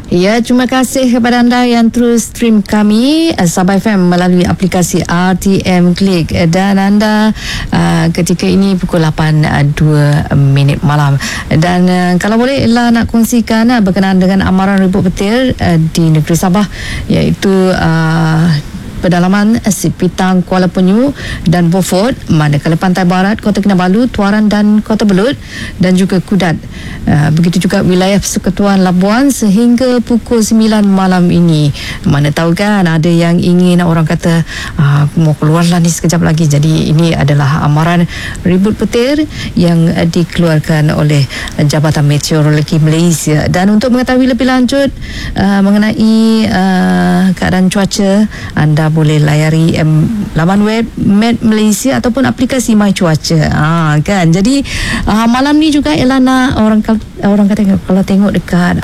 Ya, terima kasih kepada anda yang terus stream kami Sabah FM melalui aplikasi RTM Klik, dan anda ketika ini pukul 8.02 malam. Dan kalau boleh Ella nak kongsikan berkenaan dengan amaran ribut petir di negeri Sabah, iaitu pedalaman Sipitang, Kuala Penyu dan Beaufort, manakala Pantai Barat, Kota Kinabalu, Tuaran dan Kota Belud, dan juga Kudat. Begitu juga wilayah Persekutuan Labuan sehingga pukul 9 malam ini. Mana tahu kan ada yang ingin, orang kata mau keluarlah ni sekejap lagi. Jadi ini adalah amaran ribut petir yang dikeluarkan oleh Jabatan Meteorologi Malaysia. Dan untuk mengetahui lebih lanjut mengenai keadaan cuaca, anda boleh layari laman web Met Malaysia ataupun aplikasi My Cuaca. Kan. Jadi malam ni juga Elana, orang kata kalau tengok dekat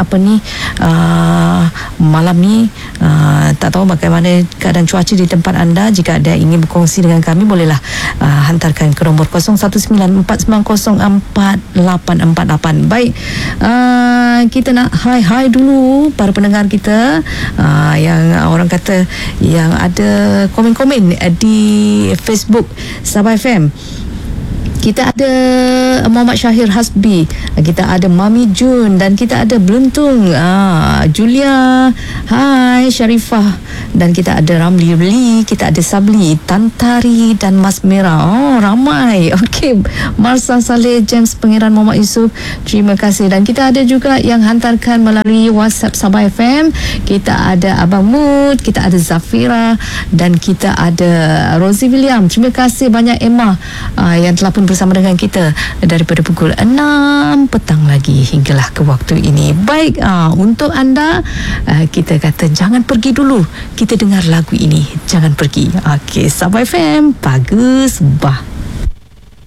malam ni tak tahu bagaimana keadaan cuaca di tempat anda. Jika ada ingin berkongsi dengan kami, bolehlah hantarkan ke nombor 0194904848. Baik, kita nak hai dulu para pendengar kita yang orang kata yang ada komen-komen di Facebook Sabah FM. Kita ada Muhammad Syahir Hasbi, kita ada Mami Jun, dan kita ada Beruntung, Julia, hai Sharifah, dan kita ada Ramli Lee, kita ada Sabli, Tantari dan Mas Merah. Ramai. Okey, Marsa Saleh, James Pangeran, Muhammad Yusof, terima kasih. Dan kita ada juga yang hantarkan melalui WhatsApp Sabah FM. Kita ada Abang Mud, kita ada Zafira, dan kita ada Rosie William. Terima kasih banyak Emma yang telah pun bersama dengan kita daripada pukul 6 petang lagi hinggalah ke waktu ini. Baik, untuk anda kita kata jangan pergi dulu, kita dengar lagu ini, jangan pergi. Okey, Sabah FM, bagus bah.